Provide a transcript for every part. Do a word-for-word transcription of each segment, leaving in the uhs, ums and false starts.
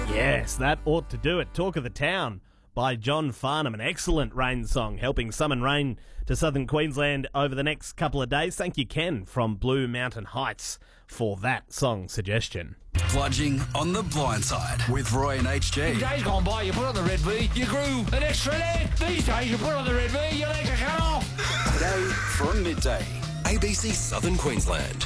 Yes, that ought to do it. Talk of the Town by John Farnham, an excellent rain song, helping summon rain to southern Queensland over the next couple of days. Thank you, Ken, from Blue Mountain Heights, for that song suggestion. Bludging on the blind side with Roy and H G. In days gone by, you put on the red V, you grew an extra leg. These days, you put on the red V, your legs are cut off. Today from midday, A B C Southern Queensland.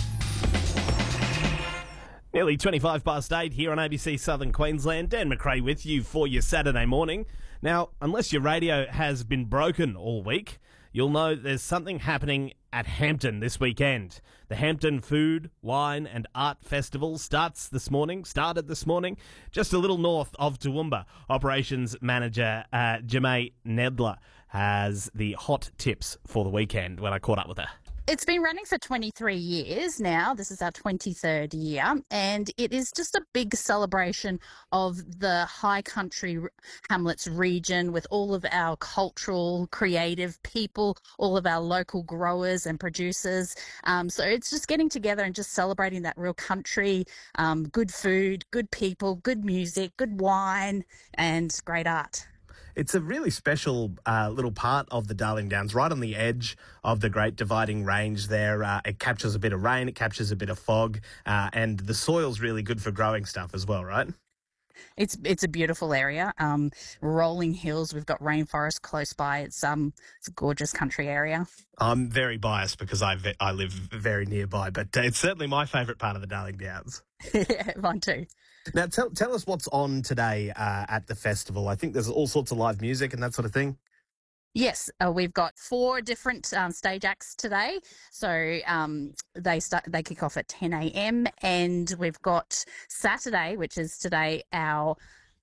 Nearly twenty-five past eight here on A B C Southern Queensland. Dan McRae with you for your Saturday morning. Now, unless your radio has been broken all week, you'll know there's something happening at Hampton this weekend. The Hampton Food, Wine and Art Festival starts this morning, started this morning, just a little north of Toowoomba. Operations Manager uh, Jemay Nedler has the hot tips for the weekend when I caught up with her. It's been running for twenty-three years now. This is our twenty-third year, and it is just a big celebration of the high country hamlets region with all of our cultural, creative people, all of our local growers and producers. Um, so it's just getting together and just celebrating that real country, um, good food, good people, good music, good wine, and great art. It's a really special uh, little part of the Darling Downs, right on the edge of the Great Dividing Range there. Uh, it captures a bit of rain, it captures a bit of fog, uh, and the soil's really good for growing stuff as well, right? It's it's a beautiful area. Um, rolling hills, we've got rainforest close by. It's um it's a gorgeous country area. I'm very biased because I, ve- I live very nearby, but uh, it's certainly my favourite part of the Darling Downs. Yeah, mine too. Now, tell tell us what's on today uh, at the festival. I think there's all sorts of live music and that sort of thing. Yes, uh, we've got four different um, stage acts today. So um, they start they kick off at ten a.m. and we've got Saturday, which is today, our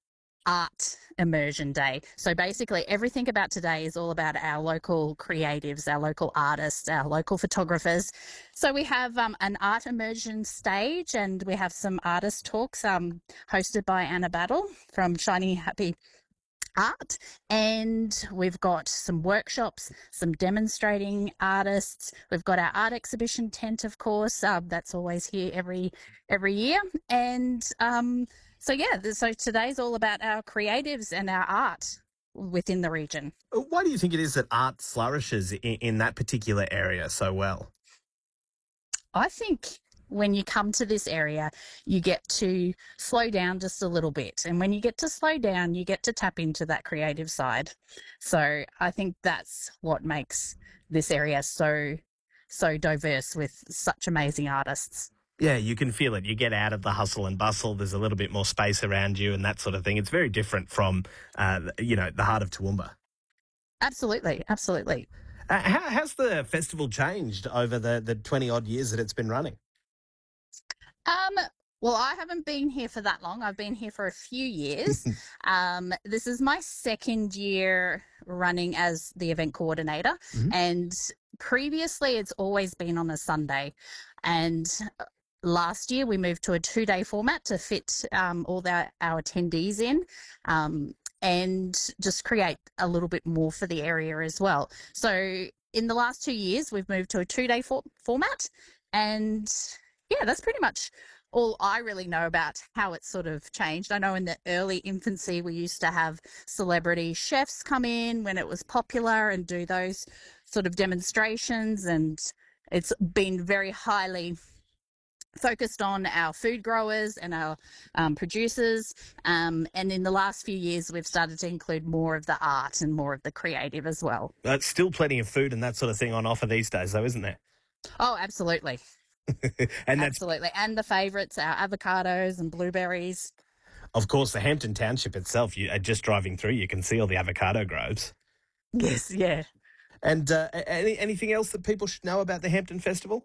art immersion day. So basically everything about today is all about our local creatives, our local artists, our local photographers. So we have um, an art immersion stage, and we have some artist talks um, hosted by Anna Battle from Shiny Happy Art, and we've got some workshops, some demonstrating artists. We've got our art exhibition tent, of course, uh, that's always here every every year. And um, so yeah, so today's all about our creatives and our art within the region. Why do you think it is that art flourishes in, in that particular area so well? I think when you come to this area, you get to slow down just a little bit. And when you get to slow down, you get to tap into that creative side. So I think that's what makes this area so, so diverse with such amazing artists. Yeah, you can feel it. You get out of the hustle and bustle. There's a little bit more space around you and that sort of thing. It's very different from, uh, you know, the heart of Toowoomba. Absolutely, absolutely. Uh, how has the festival changed over the, the twenty-odd years that it's been running? Um, well, I haven't been here for that long. I've been here for a few years. um, this is my second year running as the event coordinator. Mm-hmm. And previously it's always been on a Sunday. And last year we moved to a two-day format to fit um, all the, our attendees in um, and just create a little bit more for the area as well. So in the last two years, we've moved to a two-day for- format and yeah, that's pretty much all I really know about how it's sort of changed. I know in the early infancy, we used to have celebrity chefs come in when it was popular and do those sort of demonstrations. And it's been very highly focused on our food growers and our um, producers. Um, and in the last few years, we've started to include more of the art and more of the creative as well. That's still plenty of food and that sort of thing on offer these days, though, isn't there? Oh, absolutely. and that's, Absolutely. And the favourites, our avocados and blueberries. Of course, the Hampton Township itself, you are just driving through, you can see all the avocado groves. Yes, yeah. And uh, any, anything else that people should know about the Hampton Festival?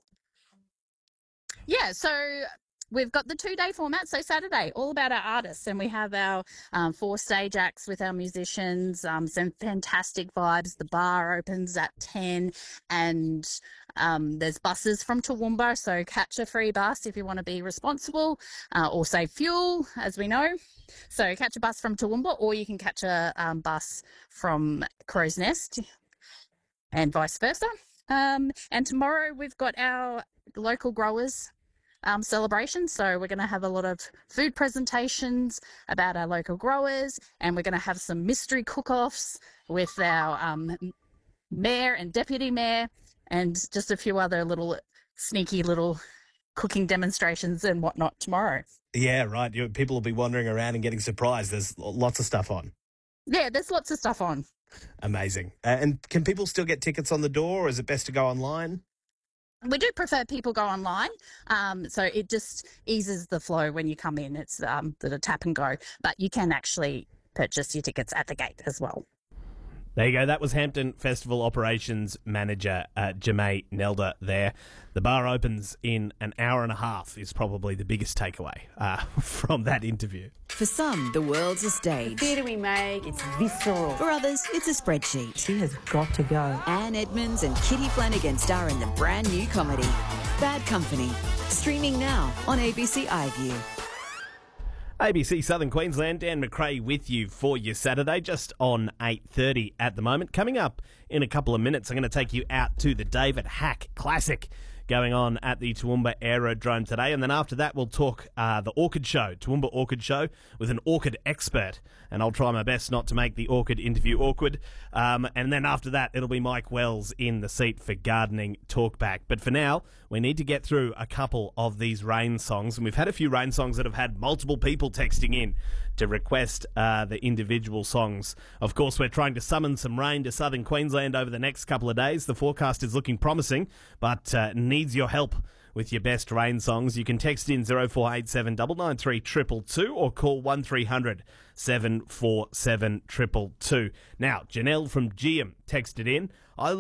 Yeah, so we've got the two-day format, so Saturday, all about our artists, and we have our um, four stage acts with our musicians, um, some fantastic vibes. The bar opens at ten, and um, there's buses from Toowoomba, so catch a free bus if you want to be responsible uh, or save fuel, as we know. So catch a bus from Toowoomba, or you can catch a um, bus from Crow's Nest and vice versa. Um, and tomorrow we've got our local growers um, celebration. So we're going to have a lot of food presentations about our local growers, and we're going to have some mystery cook-offs with our um, mayor and deputy mayor, and just a few other little sneaky little cooking demonstrations and whatnot tomorrow. Yeah, right. You, people will be wandering around and getting surprised. There's lots of stuff on. Yeah, there's lots of stuff on. Amazing. Uh, and can people still get tickets on the door, or is it best to go online? We do prefer people go online, um, so it just eases the flow when you come in. It's um, the tap and go, but you can actually purchase your tickets at the gate as well. There you go. That was Hampton Festival Operations Manager uh, Jemay Nelda there. The bar opens in an hour and a half is probably the biggest takeaway uh, from that interview. For some, the world's a stage. The theatre we make, it's visceral. For others, it's a spreadsheet. She has got to go. Anne Edmonds and Kitty Flanagan star in the brand new comedy, Bad Company. Streaming now on A B C iView. A B C Southern Queensland, Dan McRae with you for your Saturday, just on eight thirty at the moment. Coming up in a couple of minutes, I'm going to take you out to the David Hack Classic going on at the Toowoomba Aerodrome today. And then after that, we'll talk uh, the Orchid Show, Toowoomba Orchid Show, with an orchid expert. And I'll try my best not to make the orchid interview awkward. Um, and then after that, it'll be Mike Wells in the seat for Gardening Talkback. But for now, we need to get through a couple of these rain songs. And we've had a few rain songs that have had multiple people texting in to request uh, the individual songs. Of course, we're trying to summon some rain to southern Queensland over the next couple of days. The forecast is looking promising, but uh, needs your help with your best rain songs. You can text in zero four eight seven nine nine three two two two or call one three hundred seven four seven two two two. Now, Janelle from G M texted in, I